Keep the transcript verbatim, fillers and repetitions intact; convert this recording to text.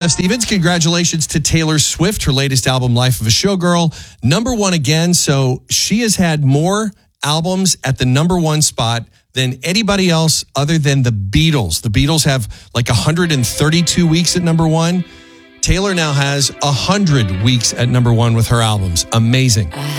Stevens. Congratulations to Taylor Swift, her latest album, Life of a Showgirl. Number one again. So she has had more albums at the number one spot than anybody else other than the Beatles. The Beatles have like one hundred thirty-two weeks at number one. Taylor now has one hundred weeks at number one with her albums. Amazing.